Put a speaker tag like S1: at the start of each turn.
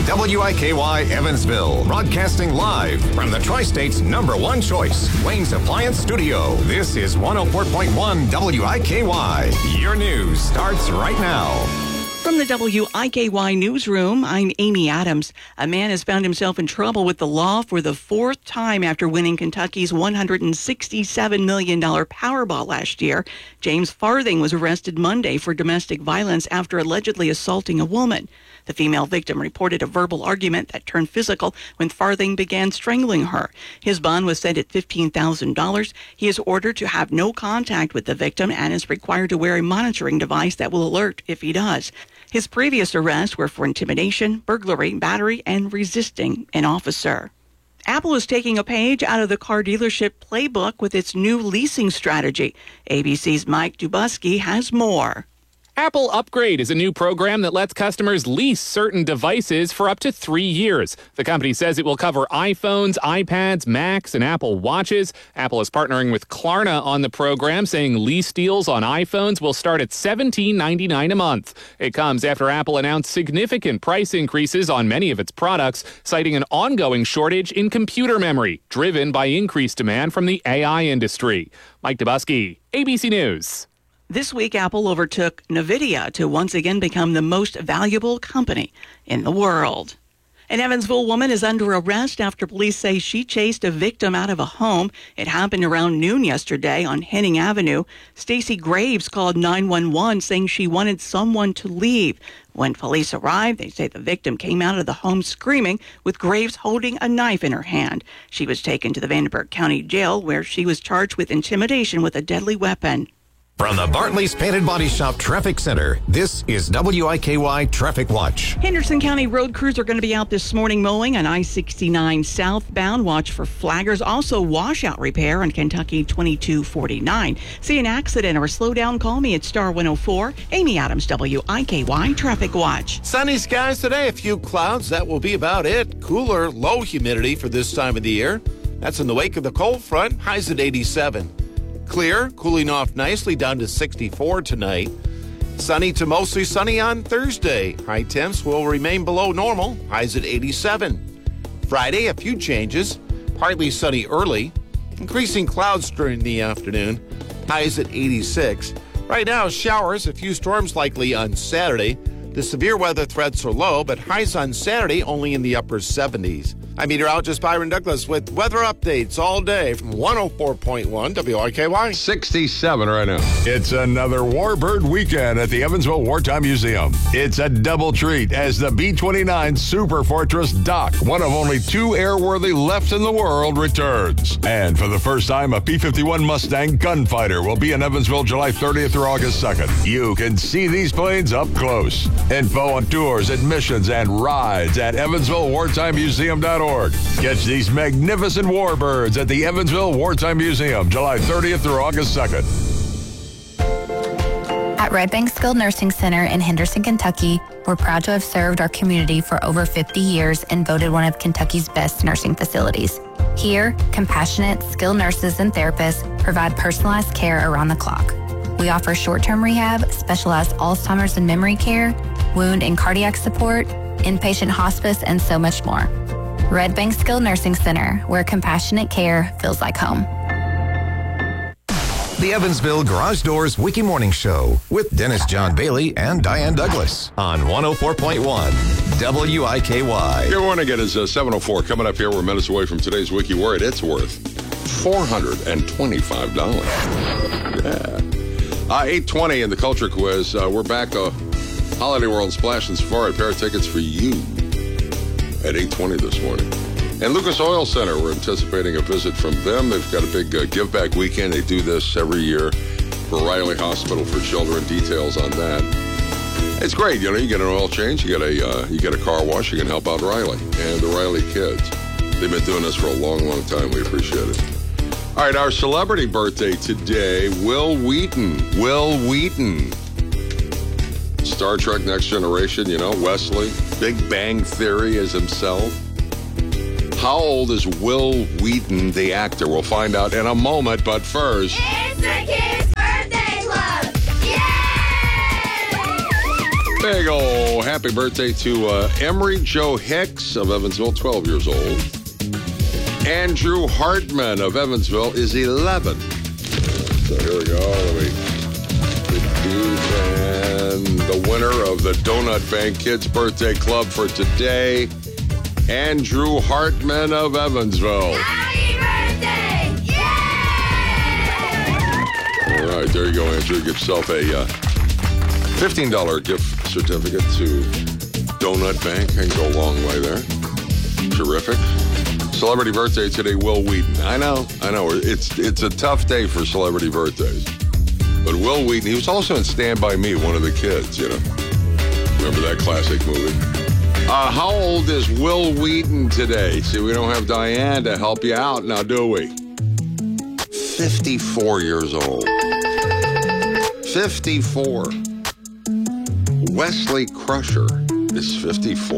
S1: WIKY Evansville, broadcasting live from the Tri-State's #1 choice, Wayne's Appliance Studio. This is 104.1 WIKY. Your news starts right now.
S2: From the WIKY newsroom, I'm Amy Adams. A man has found himself in trouble with the law for the fourth time after winning Kentucky's $167 million Powerball last year. James Farthing was arrested Monday for domestic violence after allegedly assaulting a woman. The female victim reported a verbal argument that turned physical when Farthing began strangling her. His bond was set at $15,000. He is ordered to have no contact with the victim and is required to wear a monitoring device that will alert if he does. His previous arrests were for intimidation, burglary, battery, and resisting an officer. Apple is taking a page out of the car dealership playbook with its new leasing strategy. ABC's Mike Dubusky has more.
S3: Apple Upgrade is a new program that lets customers lease certain devices for up to 3 years. The company says it will cover iPhones, iPads, Macs, and Apple Watches. Apple is partnering with Klarna on the program, saying lease deals on iPhones will start at $17.99 a month. It comes after Apple announced significant price increases on many of its products, citing an ongoing shortage in computer memory, driven by increased demand from the AI industry. Mike Dubusky, ABC News.
S2: This week, Apple overtook NVIDIA to once again become the most valuable company in the world. An Evansville woman is under arrest after police say she chased a victim out of a home. It happened around noon yesterday on Henning Avenue. Stacy Graves called 911 saying she wanted someone to leave. When police arrived, they say the victim came out of the home screaming, with Graves holding a knife in her hand. She was taken to the Vanderburgh County Jail, where she was charged with intimidation with a deadly weapon.
S1: From the Bartley's Painted Body Shop Traffic Center, this is WIKY Traffic Watch.
S2: Henderson County road crews are going to be out this morning mowing on I-69 southbound. Watch for flaggers. Also, washout repair on Kentucky 2249. See an accident or slow down, call me at Star 104. Amy Adams, WIKY Traffic Watch.
S4: Sunny skies today, a few clouds. That will be about it. Cooler, low humidity for this time of the year. That's in the wake of the cold front. Highs at 87. Clear, cooling off nicely down to 64 tonight. Sunny to mostly sunny on Thursday. High temps will remain below normal. Highs at 87. Friday, a few changes. Partly sunny early. Increasing clouds during the afternoon. Highs at 86. Right now, showers, a few storms likely on Saturday. The severe weather threats are low, but highs on Saturday only in the upper 70s. I'm meteorologist Byron Douglas with weather updates all day from 104.1 WIKY.
S5: 67 right now. It's another Warbird weekend at the Evansville Wartime Museum. It's a double treat as the B-29 Super Fortress Doc, one of only 2 airworthy left in the world, returns. And for the first time, a P-51 Mustang gunfighter will be in Evansville July 30th through August 2nd. You can see these planes up close. Info on tours, admissions, and rides at EvansvilleWartimeMuseum.org. Catch these magnificent warbirds at the Evansville Wartime Museum, July 30th through August 2nd.
S6: At Red Bank Skilled Nursing Center in Henderson, Kentucky, we're proud to have served our community for over 50 years and voted one of Kentucky's best nursing facilities. Here, compassionate, skilled nurses and therapists provide personalized care around the clock. We offer short-term rehab, specialized Alzheimer's and memory care, wound and cardiac support, inpatient hospice, and so much more. Red Bank Skilled Nursing Center, where compassionate care feels like home.
S1: The Evansville Garage Doors Wiki Morning Show with Dennis John Bailey and Diane Douglas on 104.1 WIKY.
S5: Good morning. It is 7:04. Coming up here, we're minutes away from today's Wiki Word. It's worth $425. Yeah. 8:20 in the Culture Quiz. We're back. Holiday World Splash and Safari. A pair of tickets for you at 8:20 this morning. And Lucas Oil Center, we're anticipating a visit from them. They've got a big give back weekend. They do this every year for Riley Hospital for Children. Details on that. It's great. You know, you get an oil change, you get a car wash, you can help out Riley and the Riley kids. They've been doing this for a long, long time. We appreciate it. All right, our celebrity birthday today, Wil Wheaton. Wil Wheaton. Star Trek Next Generation, you know, Wesley. Big Bang Theory as himself. How old is Wil Wheaton, the actor? We'll find out in a moment, but first...
S7: It's the Kids Birthday Club! Yay!
S5: Big ol' happy birthday to Emery Joe Hicks of Evansville, 12 years old. Andrew Hartman of Evansville is 11. So here we go. And the winner of the Donut Bank Kids Birthday Club for today, Andrew Hartman of Evansville.
S7: Happy birthday! Yay!
S5: All right, there you go, Andrew. Get yourself a $15 gift certificate to Donut Bank. Can go a long way there. Terrific. Celebrity birthday today, Will Wheaton. I know. It's a tough day for celebrity birthdays. But Will Wheaton, he was also in Stand By Me, one of the kids, you know. Remember that classic movie? How old is Will Wheaton today? See, we don't have Diane to help you out now, do we? 54 years old. 54. Wesley Crusher is 54.